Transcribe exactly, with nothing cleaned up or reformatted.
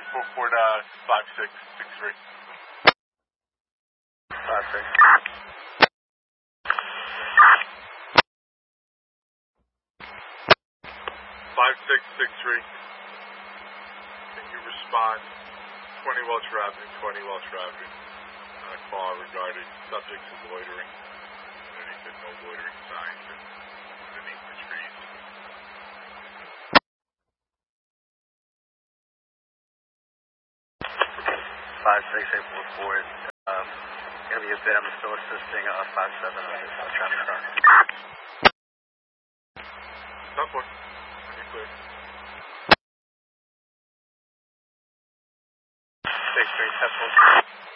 four four uh, five six six three. Five six. Five six six three. Can you respond? Twenty Welch Avenue, twenty Welch Avenue. On a call regarding subjects of loitering. Underneath the no loitering signs and underneath the trees. Five six eight four four. Um, gonna be a bit. I'm still assisting uh, five seven on this uh, traffic car. Stop one. Pretty clear. Six three, test one.